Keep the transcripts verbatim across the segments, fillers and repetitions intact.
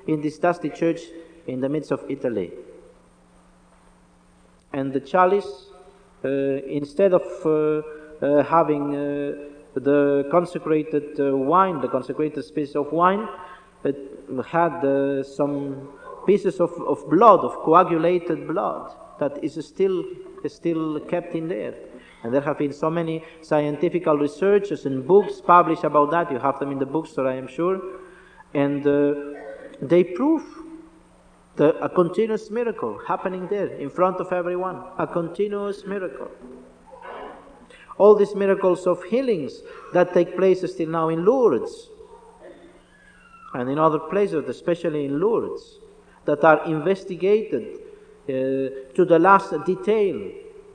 in this dusty church in the midst of Italy. And the chalice, uh, instead of uh, uh, having uh, the consecrated uh, wine, the consecrated species of wine, it had uh, some pieces of, of blood, of coagulated blood, that is still, is still kept in there. And there have been so many scientific researches and books published about that. You have them in the bookstore, I am sure. And uh, they prove the, a continuous miracle happening there in front of everyone. A continuous miracle. All these miracles of healings that take place still now in Lourdes and in other places, especially in Lourdes, that are investigated uh, to the last detail.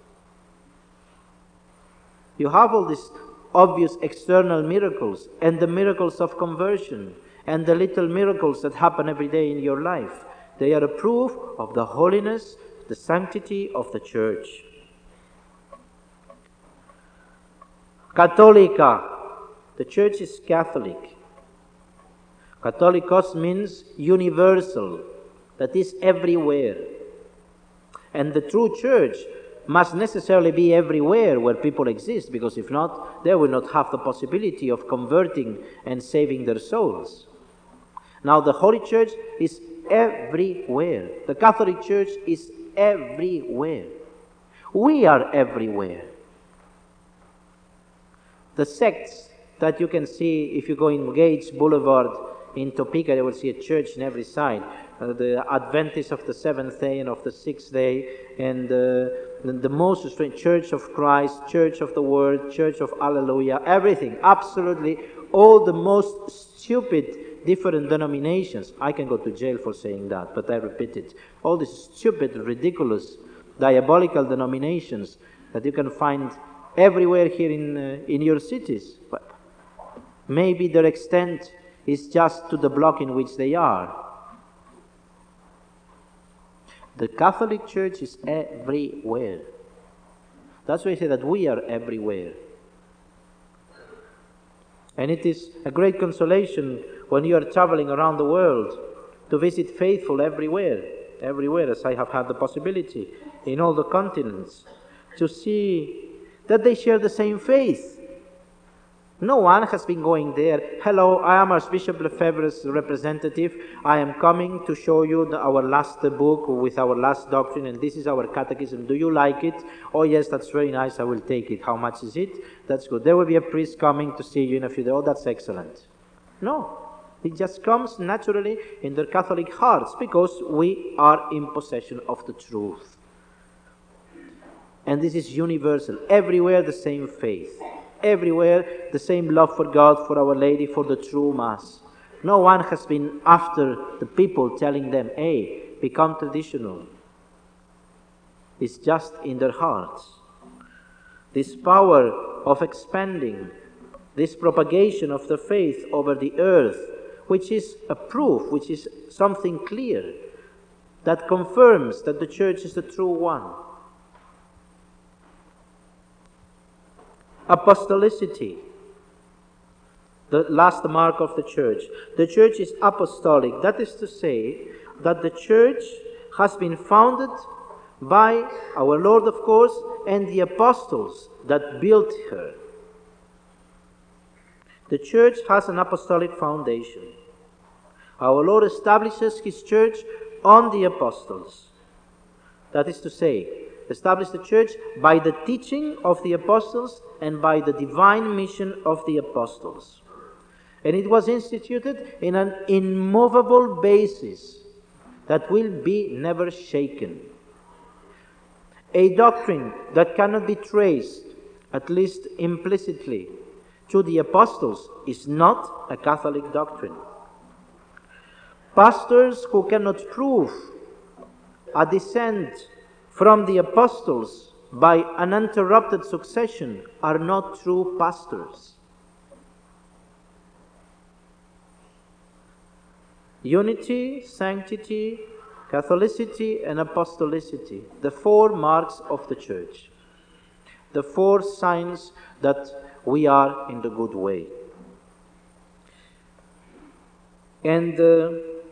You have all these obvious external miracles and the miracles of conversion and the little miracles that happen every day in your life. They are a proof of the holiness, the sanctity of the Church. Catholica. The Church is Catholic. Catholicos means universal, that is everywhere. And the true Church must necessarily be everywhere where people exist, because if not, they will not have the possibility of converting and saving their souls. Now, the Holy Church is everywhere. The Catholic Church is everywhere. We are everywhere. The sects that you can see if you go in Gates Boulevard in Topeka, you will see a church in every side. Uh, the Adventists of the seventh day and of the sixth day, and uh, the, the most strange Church of Christ, Church of the Word, Church of Alleluia, everything, absolutely, all the most stupid different denominations. I can go to jail for saying that, but I repeat it. All these stupid, ridiculous, diabolical denominations that you can find everywhere here in, uh, in your cities. But maybe their extent is just to the block in which they are. The Catholic Church is everywhere. That's why I say that we are everywhere. And it is a great consolation when you are traveling around the world to visit faithful everywhere, everywhere, as I have had the possibility in all the continents, to see that they share the same faith. No one has been going there. Hello, I am Archbishop Lefebvre's representative. I am coming to show you the, our last book with our last doctrine, and this is our catechism. Do you like it? Oh yes, that's very nice. I will take it. How much is it? That's good. There will be a priest coming to see you in a few days. Oh, that's excellent. No, it just comes naturally in their Catholic hearts because we are in possession of the truth. And this is universal. Everywhere the same faith. Everywhere the same love for God, for Our Lady, for the true Mass. No one has been after the people telling them, hey, become traditional. It's just in their hearts. This power of expanding, this propagation of the faith over the earth, which is a proof, which is something clear, that confirms that the Church is the true one. Apostolicity, the last mark of the Church. The Church is apostolic. That is to say that the Church has been founded by our Lord, of course, and the apostles that built her. The Church has an apostolic foundation. Our Lord establishes His Church on the apostles. That is to say, establish the Church by the teaching of the apostles and by the divine mission of the apostles. And it was instituted in an immovable basis that will be never shaken. A doctrine that cannot be traced, at least implicitly, to the apostles is not a Catholic doctrine. Pastors who cannot prove a descent from the apostles by an uninterrupted succession are not true pastors. Unity, sanctity, Catholicity, and apostolicity, the four marks of the Church, the four signs that we are in the good way. And uh,